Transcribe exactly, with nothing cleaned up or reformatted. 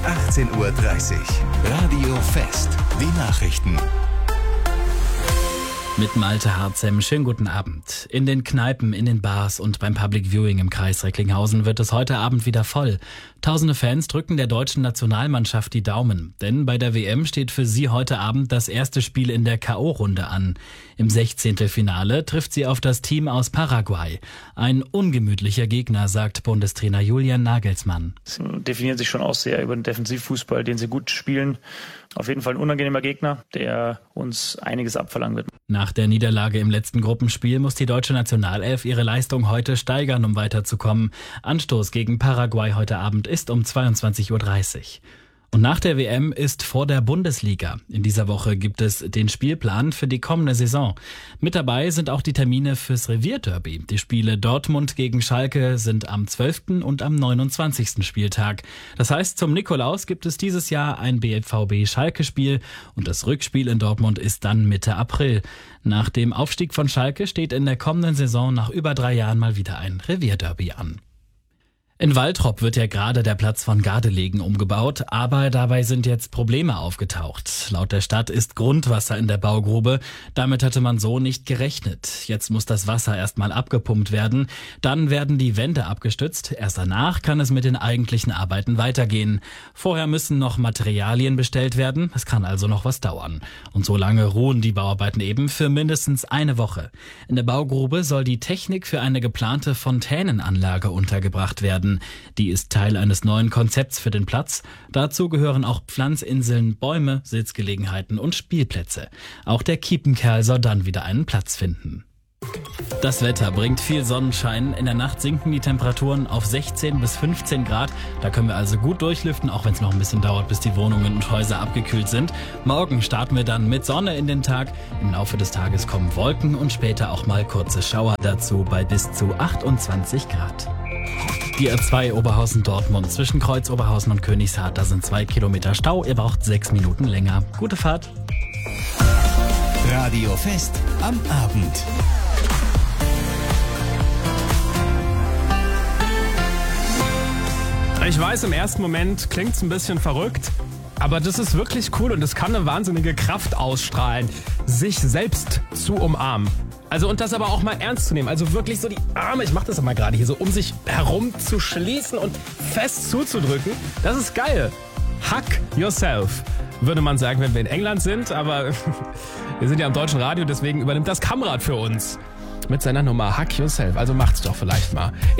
achtzehn Uhr dreißig. Radio Fest. Die Nachrichten. Mit Malte Harzem, schönen guten Abend. In den Kneipen, in den Bars und beim Public Viewing im Kreis Recklinghausen wird es heute Abend wieder voll. Tausende Fans drücken der deutschen Nationalmannschaft die Daumen, denn bei der W M steht für sie heute Abend das erste Spiel in der K O-Runde an. Im Sechzehntelfinale trifft sie auf das Team aus Paraguay. Ein ungemütlicher Gegner, sagt Bundestrainer Julian Nagelsmann. Sie definieren sich schon auch sehr über den Defensivfußball, den sie gut spielen. Auf jeden Fall ein unangenehmer Gegner, der uns einiges abverlangen wird. Nach der Niederlage im letzten Gruppenspiel muss die deutsche Nationalelf ihre Leistung heute steigern, um weiterzukommen. Anstoß gegen Paraguay heute Abend ist um zweiundzwanzig Uhr dreißig. Und nach der W M ist vor der Bundesliga. In dieser Woche gibt es den Spielplan für die kommende Saison. Mit dabei sind auch die Termine fürs Revierderby. Die Spiele Dortmund gegen Schalke sind am zwölften und am neunundzwanzigsten Spieltag. Das heißt, zum Nikolaus gibt es dieses Jahr ein B V B-Schalke-Spiel und das Rückspiel in Dortmund ist dann Mitte April. Nach dem Aufstieg von Schalke steht in der kommenden Saison nach über drei Jahren mal wieder ein Revierderby an. In Waltrop wird ja gerade der Platz von Gardelegen umgebaut, aber dabei sind jetzt Probleme aufgetaucht. Laut der Stadt ist Grundwasser in der Baugrube. Damit hatte man so nicht gerechnet. Jetzt muss das Wasser erstmal abgepumpt werden. Dann werden die Wände abgestützt. Erst danach kann es mit den eigentlichen Arbeiten weitergehen. Vorher müssen noch Materialien bestellt werden. Es kann also noch was dauern. Und so lange ruhen die Bauarbeiten eben für mindestens eine Woche. In der Baugrube soll die Technik für eine geplante Fontänenanlage untergebracht werden. Die ist Teil eines neuen Konzepts für den Platz. Dazu gehören auch Pflanzinseln, Bäume, Sitzgelegenheiten und Spielplätze. Auch der Kiepenkerl soll dann wieder einen Platz finden. Das Wetter bringt viel Sonnenschein. In der Nacht sinken die Temperaturen auf sechzehn bis fünfzehn Grad. Da können wir also gut durchlüften, auch wenn es noch ein bisschen dauert, bis die Wohnungen und Häuser abgekühlt sind. Morgen starten wir dann mit Sonne in den Tag. Im Laufe des Tages kommen Wolken und später auch mal kurze Schauer dazu bei bis zu achtundzwanzig Grad. Die A zwei Oberhausen-Dortmund zwischen Kreuz Oberhausen und Königshardt, da sind zwei Kilometer Stau. Ihr braucht sechs Minuten länger. Gute Fahrt. Radio Fest am Abend. Ich weiß, im ersten Moment klingt es ein bisschen verrückt, aber das ist wirklich cool und es kann eine wahnsinnige Kraft ausstrahlen, sich selbst zu umarmen. Also und das aber auch mal ernst zu nehmen. Also wirklich so die Arme, ich mache das mal gerade hier so, um sich herum zu schließen und fest zuzudrücken. Das ist geil. Hug yourself, würde man sagen, wenn wir in England sind. Aber wir sind ja am deutschen Radio, deswegen übernimmt das Kamrad für uns mit seiner Nummer Hug yourself. Also macht's doch vielleicht mal.